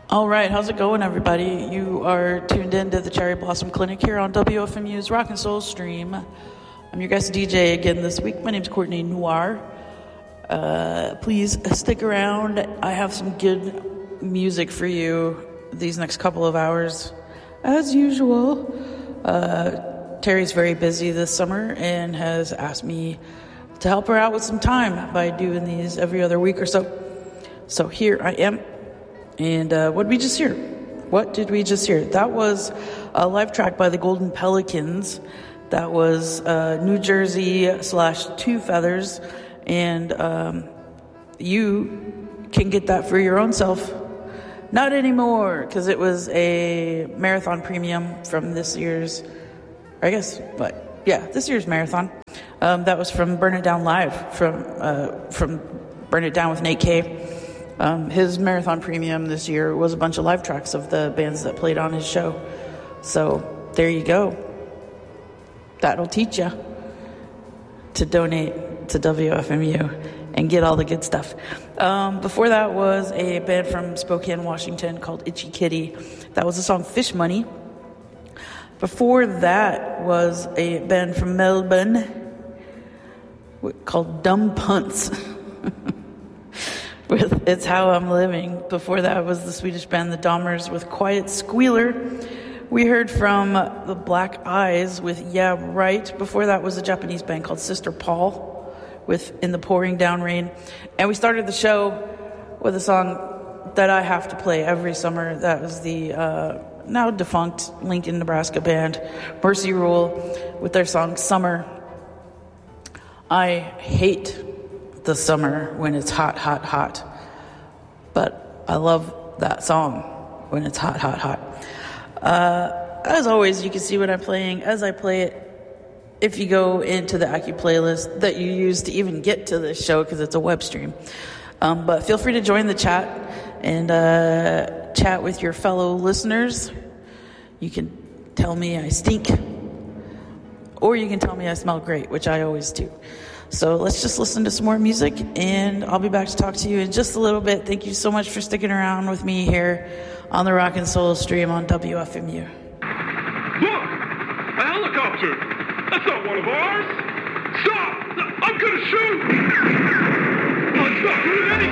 All right, how's it going, everybody? You are tuned in to the Cherry Blossom Clinic here on WFMU's Rock and Soul Stream. I'm your guest DJ again this week. My name's Courtney Noir. Please stick around. I have some good music for you these next couple of hours. As usual, Terry's very busy this summer and has asked me to help her out with some time by doing these every other week or so. So here I am. And what did we just hear? That was a live track by the Golden Pelicans. That was New Jersey / Two Feathers. And you can get that for your own self. Not anymore, because it was a marathon premium from this year's, this year's marathon. That was from Burn It Down Live, from Burn It Down with Nate K. His marathon premium this year was a bunch of live tracks of the bands that played on his show. So there you go. That'll teach you to donate to WFMU and get all the good stuff. Before that was a band from Spokane, Washington called Itchy Kitty. That was the song Fish Money. Before that was a band from Melbourne called Dumb Punts. With It's How I'm Living. Before that was the Swedish band The Dahmers with Quiet Squealer. We heard from the Black Eyes with Yeah Right. Before that was a Japanese band called Sister Paul with In the Pouring Down Rain. And we started the show with a song that I have to play every summer. That was the now defunct Lincoln, Nebraska band Mercy Rule with their song Summer. I hate the summer when it's hot, hot, hot. But I love that song when it's hot, hot, hot. As always, you can see what I'm playing as I play it if you go into the Accu playlist that you use to even get to this show, because it's a web stream. But feel free to join the chat and chat with your fellow listeners. You can tell me I stink, or you can tell me I smell great, which I always do. So let's just listen to some more music, and I'll be back to talk to you in just a little bit. Thank you so much for sticking around with me here on the Rock and Soul Stream on WFMU. Look! A helicopter! That's not one of ours! Stop! I'm gonna shoot! I'm not doing anything!